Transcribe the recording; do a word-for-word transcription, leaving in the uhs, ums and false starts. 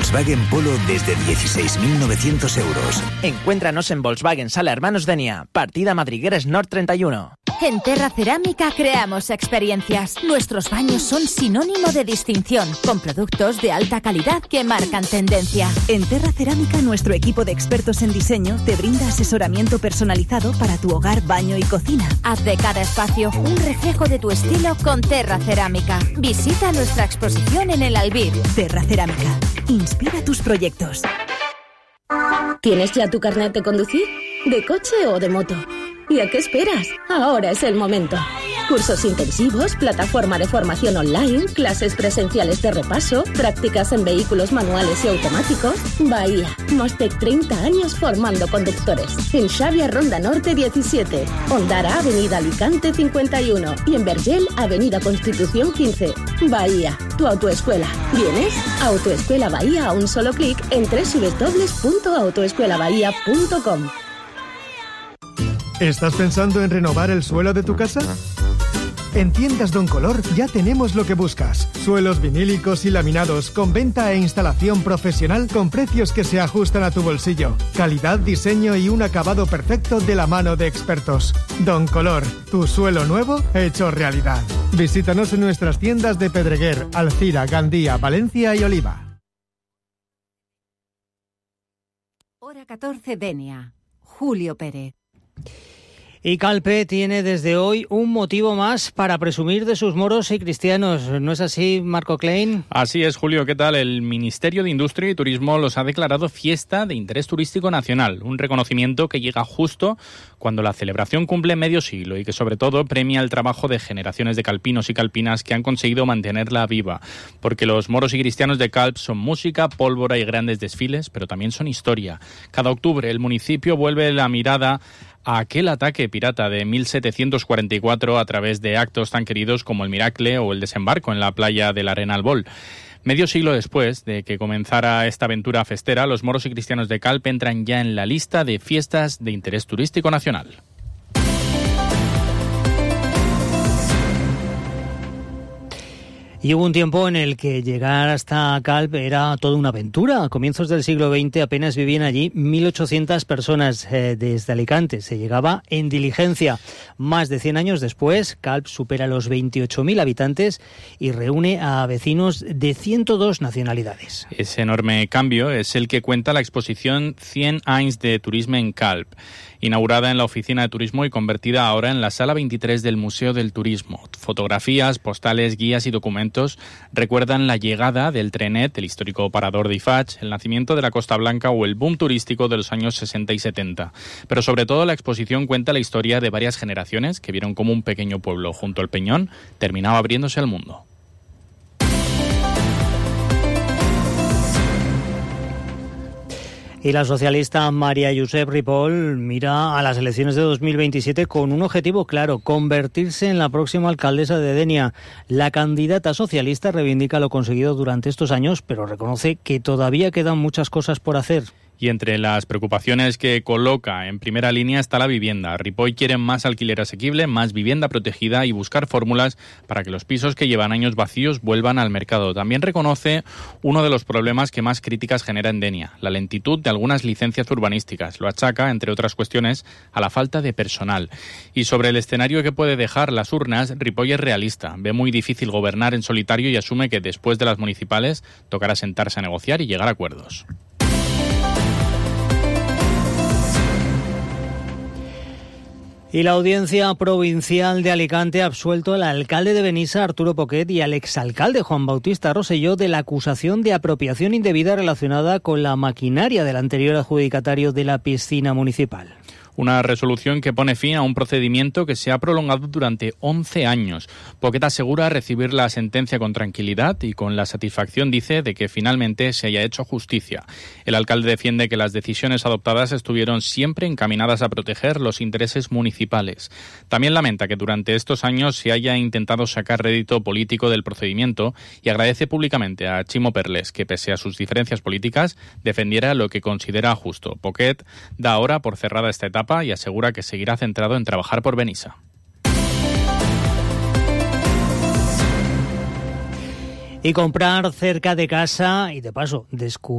Volkswagen Polo desde dieciséis mil novecientos euros. Encuéntranos en Volkswagen Sala Hermanos Denia, partida Madrigueras Norte treinta y uno. En Terra Cerámica creamos experiencias. Nuestros baños son sinónimo de distinción, con productos de alta calidad que marcan tendencia. En Terra Cerámica, nuestro equipo de expertos en diseño te brinda asesoramiento personalizado para tu hogar, baño y cocina. Haz de cada espacio un reflejo de tu estilo con Terra Cerámica. Visita nuestra exposición en el Albir. Terra Cerámica. Inspira tus proyectos. ¿Tienes ya tu carnet de conducir? ¿De coche o de moto? ¿Y a qué esperas? Ahora es el momento. Cursos intensivos, plataforma de formación online, clases presenciales de repaso, prácticas en vehículos manuales y automáticos. Bahía, Mostec treinta años formando conductores. En Xavia Ronda Norte diecisiete, Ondara Avenida Alicante cincuenta y uno y en Vergel Avenida Constitución quince. Bahía, tu autoescuela. ¿Vienes? Autoescuela Bahía a un solo clic en doble u doble u doble u punto autoescuela bahía punto com. ¿Estás pensando en renovar el suelo de tu casa? En Tiendas Don Color ya tenemos lo que buscas. Suelos vinílicos y laminados con venta e instalación profesional con precios que se ajustan a tu bolsillo. Calidad, diseño y un acabado perfecto de la mano de expertos. Don Color, tu suelo nuevo hecho realidad. Visítanos en nuestras tiendas de Pedreguer, Alcira, Gandía, Valencia y Oliva. Hora catorce, Denia. Julio Pérez. Y Calpe tiene desde hoy un motivo más para presumir de sus moros y cristianos. ¿No es así, Marco Klein? Así es, Julio. ¿Qué tal? El Ministerio de Industria y Turismo los ha declarado fiesta de interés turístico nacional, un reconocimiento que llega justo cuando la celebración cumple medio siglo y que sobre todo premia el trabajo de generaciones de calpinos y calpinas que han conseguido mantenerla viva. Porque los moros y cristianos de Calp son música, pólvora y grandes desfiles, pero también son historia. Cada octubre el municipio vuelve la mirada a aquel ataque pirata de mil setecientos cuarenta y cuatro a través de actos tan queridos como el Miracle o el desembarco en la playa del Arenal-Bol. Medio siglo después de que comenzara esta aventura festera, los moros y cristianos de Calp entran ya en la lista de fiestas de interés turístico nacional. Y hubo un tiempo en el que llegar hasta Calp era toda una aventura. A comienzos del siglo veinte apenas vivían allí mil ochocientas personas eh, desde Alicante. Se llegaba en diligencia. Más de cien años después, Calp supera los veintiocho mil habitantes y reúne a vecinos de ciento dos nacionalidades. Ese enorme cambio es el que cuenta la exposición cien anys de turisme en Calp, inaugurada en la Oficina de Turismo y convertida ahora en la Sala veintitrés del Museo del Turismo. Fotografías, postales, guías y documentos recuerdan la llegada del trenet, el histórico parador de Ifach, el nacimiento de la Costa Blanca o el boom turístico de los años sesenta y setenta. Pero sobre todo la exposición cuenta la historia de varias generaciones que vieron cómo un pequeño pueblo junto al Peñón terminaba abriéndose al mundo. Y la socialista María Josep Ripoll mira a las elecciones de dos mil veintisiete con un objetivo claro: convertirse en la próxima alcaldesa de Denia. La candidata socialista reivindica lo conseguido durante estos años, pero reconoce que todavía quedan muchas cosas por hacer. Y entre las preocupaciones que coloca en primera línea está la vivienda. Ripoll quiere más alquiler asequible, más vivienda protegida y buscar fórmulas para que los pisos que llevan años vacíos vuelvan al mercado. También reconoce uno de los problemas que más críticas genera en Denia: la lentitud de algunas licencias urbanísticas. Lo achaca, entre otras cuestiones, a la falta de personal. Y sobre el escenario que puede dejar las urnas, Ripoll es realista. Ve muy difícil gobernar en solitario y asume que después de las municipales tocará sentarse a negociar y llegar a acuerdos. Y la Audiencia Provincial de Alicante ha absuelto al alcalde de Benissa, Arturo Poquet, y al exalcalde Juan Bautista Rosselló de la acusación de apropiación indebida relacionada con la maquinaria del anterior adjudicatario de la piscina municipal. Una resolución que pone fin a un procedimiento que se ha prolongado durante once años. Poquet asegura recibir la sentencia con tranquilidad y con la satisfacción, dice, de que finalmente se haya hecho justicia. El alcalde defiende que las decisiones adoptadas estuvieron siempre encaminadas a proteger los intereses municipales. También lamenta que durante estos años se haya intentado sacar rédito político del procedimiento y agradece públicamente a Chimo Perles que, pese a sus diferencias políticas, defendiera lo que considera justo. Poquet da ahora por cerrada esta etapa y asegura que seguirá centrado en trabajar por Benissa. Y comprar cerca de casa y, de paso, descubrir